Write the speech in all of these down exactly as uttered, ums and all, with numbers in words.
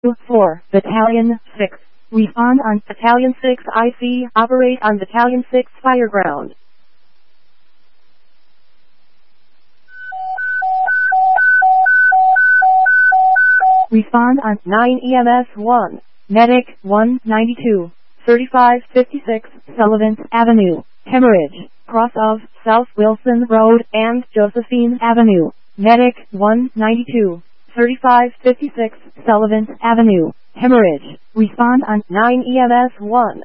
four, Battalion six. Respond on Battalion six I C. Operate on Battalion six Fireground. Respond on nine E M S one. Medic one ninety-two. thirty-five fifty-six, Sullivan Avenue. Hemorrhage. Cross of South Wilson Road and Josephine Avenue. Medic one ninety-two. thirty-five fifty-six, Sullivan Avenue. Hemorrhage. Respond on nine E M S one.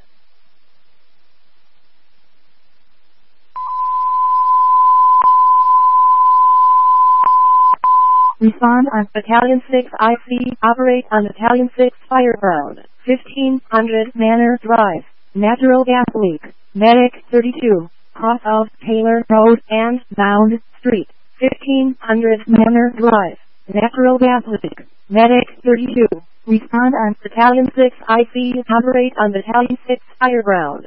Respond on Battalion six I C. Operate on Battalion six Fireground. fifteen hundred Manor Drive. Natural gas leak. Medic thirty-two. Cross of Taylor Road and Mound Street. fifteen hundred Manor Drive. Natural gas leak. Medic thirty-two. Respond on Battalion six I C. Operate on Battalion six Fireground.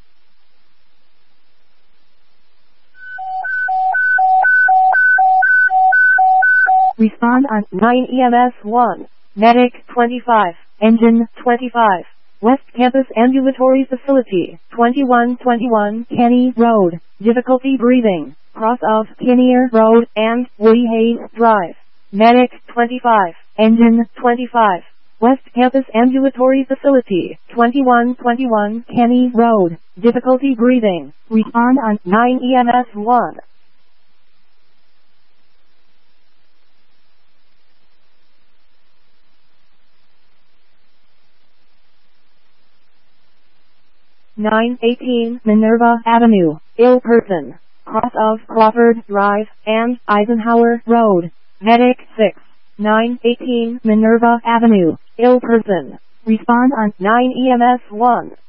Respond on nine E M S one. Medic twenty-five. Engine twenty-five. West Campus Ambulatory Facility. twenty-one twenty-one Kenny Road. Difficulty breathing. Cross of Kinnear Road and Woody Hayes Drive. Medic twenty-five. Engine twenty-five. West Campus Ambulatory Facility. twenty-one twenty-one Kenny Road. Difficulty breathing. Respond on nine E M S one. nine eighteen Minerva Avenue, ill person. Cross of Crawford Drive and Eisenhower Road. Medic six. nine eighteen Minerva Avenue, ill person. Respond on nine E M S one.